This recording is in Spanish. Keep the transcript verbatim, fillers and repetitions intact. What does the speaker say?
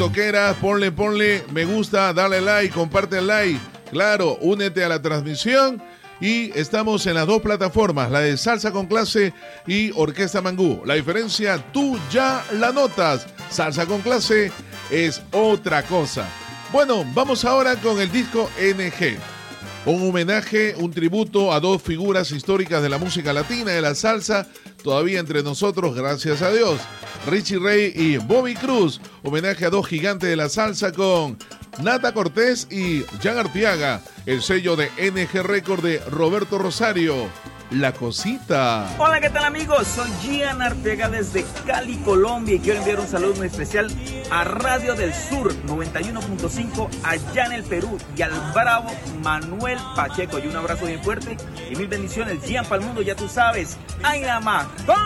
tiktokeras, ponle, ponle me gusta, dale like, comparte el like. Claro, únete a la transmisión. Y estamos en las dos plataformas, la de Salsa con Clase y Orquesta Mangú. La diferencia, tú ya la notas. Salsa con Clase es otra cosa. Bueno, vamos ahora con el disco N G. Un homenaje, un tributo a dos figuras históricas de la música latina, de la salsa, todavía entre nosotros, gracias a Dios. Richie Ray y Bobby Cruz. Homenaje a dos gigantes de la salsa con Nata Cortés y Jan Arteaga. El sello de N G Record de Roberto Rosario, La Cosita. Hola, ¿qué tal, amigos? Soy Gian Arteaga desde Cali, Colombia, y quiero enviar un saludo muy especial a Radio del Sur noventa y uno punto cinco allá en el Perú y al bravo Manuel Pacheco. Y un abrazo bien fuerte y mil bendiciones. Gian para el mundo, ya tú sabes. ¡Ay, nada más!